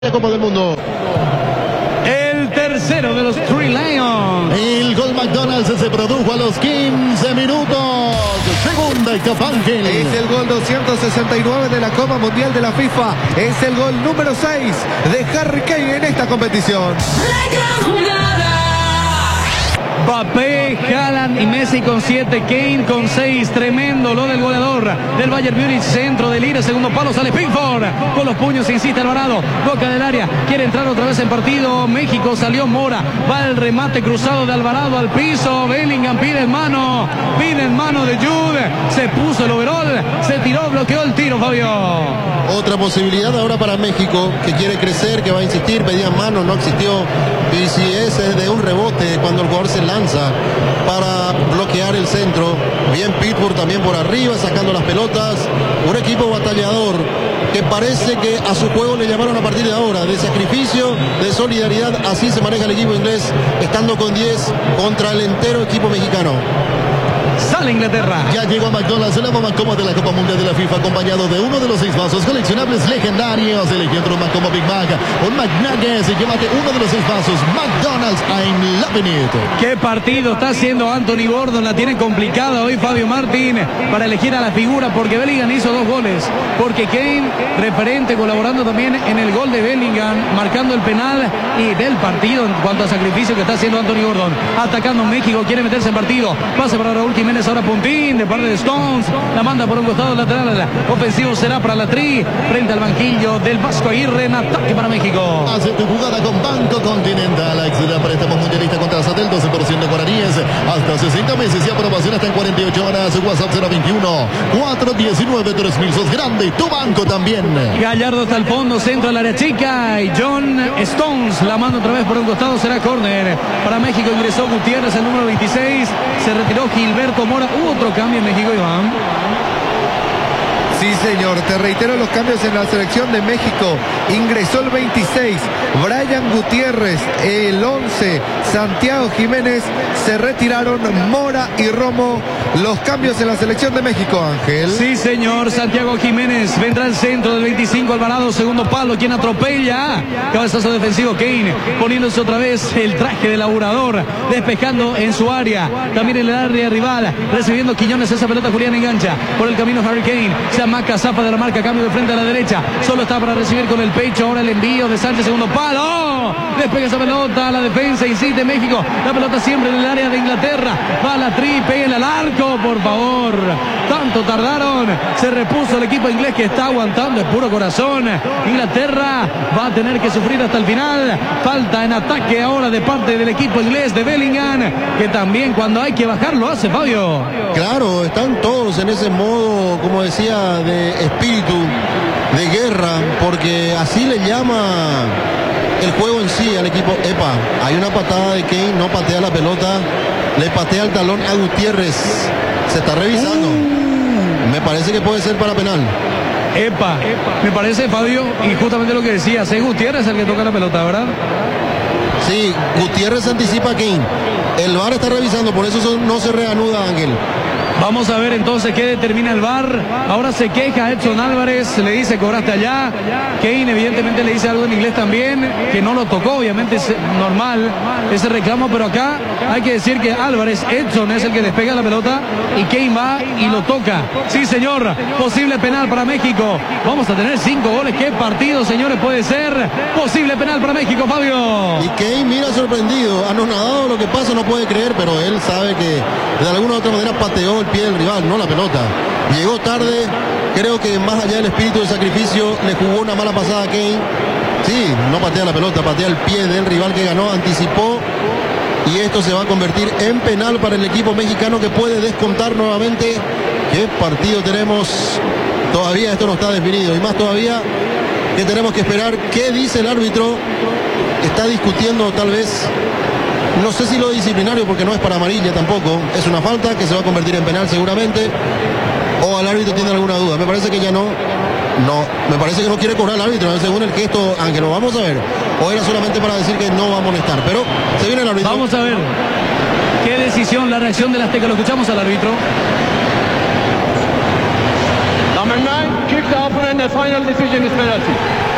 La Copa del Mundo. El tercero de los Three Lions. El gol McDonald's se produjo a los 15 minutos. Segunda etapa, Ángel. Es el gol 269 de la Copa Mundial de la FIFA. Es el gol número 6 de Harry Kane en esta competición. Mbappé, Haaland y Messi con 7, Kane con 6. Tremendo lo del goleador del Bayern Múnich. Centro de Lira, segundo palo, sale Pickford con los puños, insiste Alvarado, boca del área, quiere entrar otra vez en partido México. Salió Mora, va el remate cruzado de Alvarado al piso. Bellingham pide en mano de Jude, se puso el overall, se tiró, bloqueó el tiro, Fabio. Otra posibilidad ahora para México, que quiere crecer, que va a insistir, pedían mano, no existió. Y si es de un rebote, cuando el jugador se lanza para bloquear el centro, bien Pickford también por arriba, sacando las pelotas. Un equipo batallador que parece que a su juego le llamaron a partir de ahora, de sacrificio, de solidaridad. Así se maneja el equipo inglés, estando con 10 contra el entero equipo mexicano. Sale Inglaterra. Ya llegó a McDonald's, el amo más cómodo de la Copa Mundial de la FIFA, acompañado de uno de los 6 vasos coleccionables legendarios. Elegí otro más como Big Mac, un McNuggets, y llévate uno de los 6 vasos. McDonald's, I'm loving it. Qué partido está haciendo Anthony Gordon, la tiene complicada hoy Fabio Martín para elegir a la figura, porque Bellingham hizo 2 goles, porque Kane, referente, colaborando también en el gol de Bellingham, marcando el penal y del partido en cuanto a sacrificio que está haciendo Anthony Gordon. Atacando México, quiere meterse en partido, pase para Raúl Jiménez, ahora puntín de parte de Stones, la manda por un costado lateral, ofensivo será para la Tri, frente al banquillo del Vasco Aguirre, en ataque para México. Hace tu jugada con Banco Continental, accede a préstamos mundialista contra Satel, 12% de guaraníes, hasta 60 meses y aprobación hasta en 48 horas. WhatsApp 021 419 3000, sos grande, tu banco también. Gallardo hasta el fondo, centro al área chica, y John Stones la manda otra vez por un costado, será córner para México. Ingresó Gutiérrez, el número 26, se retiró Gilberto Mora. Hubo otro cambio en México, Iván. Sí, señor, te reitero los cambios en la selección de México. Ingresó el 26, Brian Gutiérrez, el 11, Santiago Jiménez. Se retiraron Mora y Romo. Los cambios en la selección de México, Ángel. Sí, señor, Santiago Jiménez vendrá al centro del 25, Alvarado, segundo palo, quien atropella. Cabezazo defensivo, Kane, poniéndose otra vez el traje de laburador, despejando en su área, también en el área rival, recibiendo Quiñones esa pelota. Julián engancha por el camino Harry Kane, se amaca, zapa de la marca, cambio de frente a la derecha, solo está para recibir con el pecho. Ahora el envío de Sánchez, segundo palo, despega esa pelota, la defensa insiste México, la pelota siempre en el área de Inglaterra, va la Tri, peguen al arco, por favor, tanto tardaron, se repuso el equipo inglés, que está aguantando de puro corazón. Inglaterra va a tener que sufrir hasta el final, falta en ataque ahora de parte del equipo inglés de Bellingham, que también cuando hay que bajar lo hace, Fabio. Claro, están todos en ese modo, como decía, de espíritu de guerra, porque así le llama el juego en sí al equipo. Epa, hay una patada de Kane, no patea la pelota, le patea el talón a Gutiérrez, se está revisando, me parece que puede ser para penal. Epa, me parece, Fabio, y justamente lo que decías, es Gutiérrez el que toca la pelota, ¿verdad? Sí, Gutiérrez anticipa a Kane, el VAR está revisando, por eso no se reanuda, Ángel. Vamos a ver entonces qué determina el VAR. Ahora se queja Edson Álvarez, le dice cobraste allá. Kane evidentemente le dice algo en inglés también, que no lo tocó, obviamente es normal ese reclamo, pero acá hay que decir que Álvarez, Edson es el que despega la pelota y Kane va y lo toca. Sí, señor, posible penal para México. Vamos a tener 5 goles. ¿Qué partido, señores, puede ser? Posible penal para México, Fabio. Y Kane mira sorprendido, anonadado lo que pasa, no puede creer, pero él sabe que de alguna u otra manera pateó el pie del rival, no la pelota. Llegó tarde, creo que más allá del espíritu de sacrificio le jugó una mala pasada a Kane. Sí, no patea la pelota, patea el pie del rival que ganó, anticipó, y esto se va a convertir en penal para el equipo mexicano, que puede descontar nuevamente. ¿Qué partido tenemos? Todavía esto no está definido, y más todavía que tenemos que esperar qué dice el árbitro. Está discutiendo tal vez, no sé si lo disciplinario, porque no es para amarilla tampoco, es una falta que se va a convertir en penal seguramente, o al árbitro tiene alguna duda. Me parece que ya no, me parece que no quiere cobrar el árbitro, según el gesto, Ángel, lo vamos a ver, o era solamente para decir que no va a amonestar, pero se viene el árbitro. Vamos a ver qué decisión, la reacción del Azteca, lo escuchamos al árbitro. Number 9, keep the opponent, the final decision is penalty.